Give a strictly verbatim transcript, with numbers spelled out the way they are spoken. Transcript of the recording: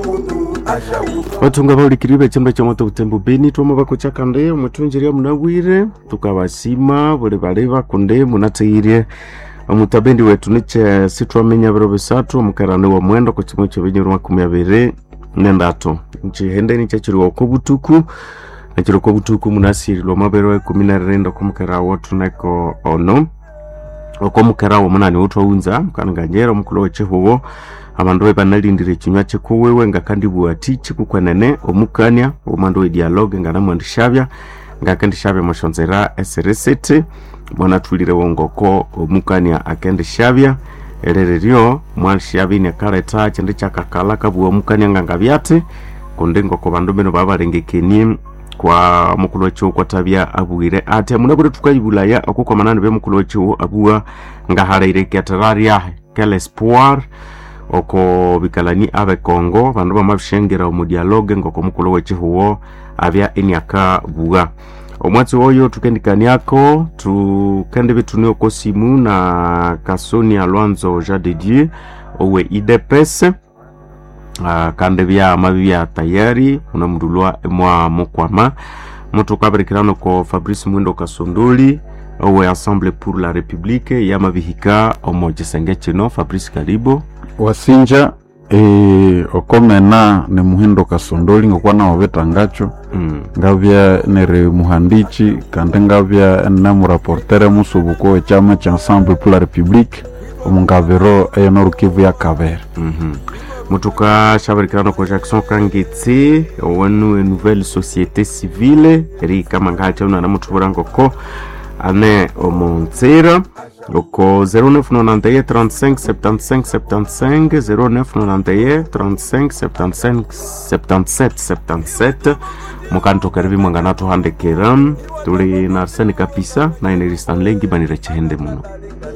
Watunga baulikiribe chamba cha moto butembo beni twoma bakochaka nde mutunjiria munawire tukabasima bole baleba kunde munateire omutabendi wetu niche sitwamenya biro bisatu mukarane wa mwendo ku kimwe cyo binyuru makumi abiri nendato nchi hende ni cyakiriwa ko butuku nakiro ko butuku munasiri lo mabero kumi na renda ko mukarawo tunako ono ko mukarawo munani utwunza mukanganyera mukulo chehuwo abandu bebanalindire kinywa cye kuwewe ngakandi buati chikukwenene omukanya omando we dialogue ngana mwandishabya ngakandi shabya moshonzera S R C T bona tulire wongoko omukanya akende shabya erereryo mwanshabya ne kareta cyende cyakakala kabuwa omukanya ngangabyate kundengo ko bandu beno babarengekeni kwa mukulu cyo kwatabya abuire ate munabure tukayibulaya akoko manane be mukulu cyo abuwa ngaharire ketararia quel espoir oko bikalani abe Kongo bandu bamabishengera mu dialogue ngoko mukulu wechihuwo abya enyaka buga omwatsi oyo tukendikani yako tukende bituni oko simu na Kasoni Alwanzo Jean de Dieu owe I D P S uh, kande bya mabya tayari unamdulwa mwa mukwama mutu kaberikirano ko Fabrice Mwindo Kasondoli owe Ensemble pour la République ya mabihika omojesenge chino Fabrice Karibo wasinja e okomena ne Muhindo Kasondoli ngokwana obetangacho mm. ngabya nere muhandichi kandi ngabya na mu rapporteur musubuko chama cha Ensemble pour la République omungavero eno Rukivu ya Kabera mhm mutuka shabarikano ko Jackson Kangitsi wanu nouvelle société civile ri kama ngacha na mutuburango ko ane omonzera oko zero neuf neuf un trente-cinq soixante-quinze soixante-quinze zero neuf neuf un trente-cinq soixante-quinze soixante-dix-sept soixante-dix-sept mukanto karibi mwangana to handekera tuli na Arsene Kapisa na ine Stanley banire chende muno.